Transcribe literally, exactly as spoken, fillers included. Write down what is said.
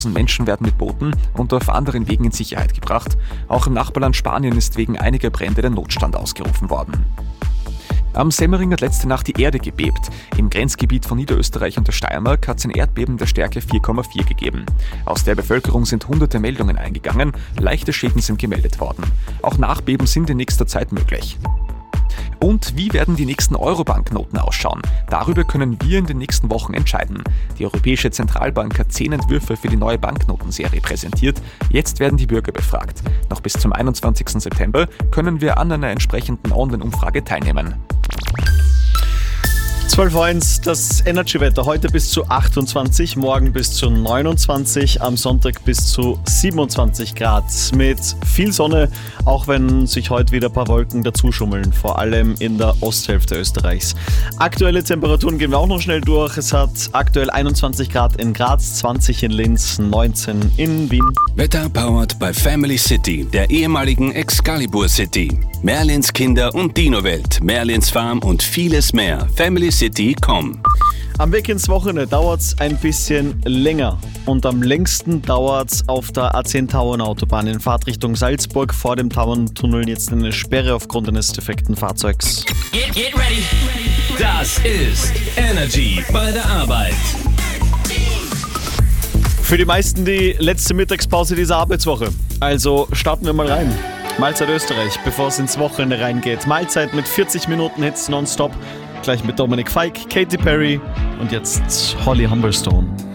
Menschen werden mit Booten und auf anderen Wegen in Sicherheit gebracht. Auch im Nachbarland Spanien ist wegen einiger Brände der Notstand ausgerufen worden. Am Semmering hat letzte Nacht die Erde gebebt. Im Grenzgebiet von Niederösterreich und der Steiermark hat es ein Erdbeben der Stärke vier Komma vier gegeben. Aus der Bevölkerung sind hunderte Meldungen eingegangen, leichte Schäden sind gemeldet worden. Auch Nachbeben sind in nächster Zeit möglich. Und wie werden die nächsten Euro-Banknoten ausschauen? Darüber können wir in den nächsten Wochen entscheiden. Die Europäische Zentralbank hat zehn Entwürfe für die neue Banknotenserie präsentiert. Jetzt werden die Bürger befragt. Noch bis zum einundzwanzigsten September können wir an einer entsprechenden Online-Umfrage teilnehmen. zwölf Uhr eins, das Energy-Wetter. Heute bis zu achtundzwanzig, morgen bis zu neunundzwanzig, am Sonntag bis zu siebenundzwanzig Grad. Mit viel Sonne, auch wenn sich heute wieder ein paar Wolken dazuschummeln, vor allem in der Osthälfte Österreichs. Aktuelle Temperaturen gehen wir auch noch schnell durch. Es hat aktuell einundzwanzig Grad in Graz, zwanzig in Linz, neunzehn in Wien. Wetter powered by Family City, der ehemaligen Excalibur City. Merlins Kinder- und Dino-Welt, Merlins Farm und vieles mehr. family city punkt com. Am Weg ins Wochenende dauert es ein bisschen länger und am längsten dauert es auf der A zehn Tauernautobahn in Fahrtrichtung Salzburg. Vor dem Tauerntunnel jetzt eine Sperre aufgrund eines defekten Fahrzeugs. Get, get ready. Das ist Energy bei der Arbeit. Für die meisten die letzte Mittagspause dieser Arbeitswoche. Also starten wir mal rein. Mahlzeit Österreich, bevor es ins Wochenende reingeht. Mahlzeit mit vierzig Minuten Hits nonstop. Gleich mit Dominic Fike, Katy Perry und jetzt Holly Humberstone.